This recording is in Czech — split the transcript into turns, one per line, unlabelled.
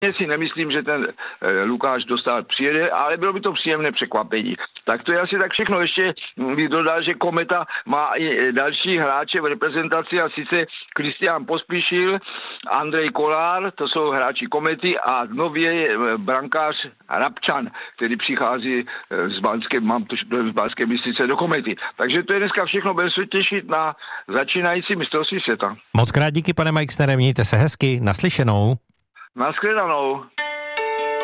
si nemyslím, že ten Lukáš Dostál přijede, ale bylo by to příjemné překvapení. Tak to je asi tak všechno. Ještě bych dodal, že Kometa má i další hráče v reprezentaci, a sice Kristián Pospíšil, Andrej Kolár, to jsou hráči Komety, a nově brankář Rabčan, který přichází z Banské Bystrice do Komety. Takže to je dneska všechno, budeme se těšit na začínající mistrovství světa.
Moc krát díky, pane Majkstere, mějte se hezky, naslyšenou.
Naschledanou.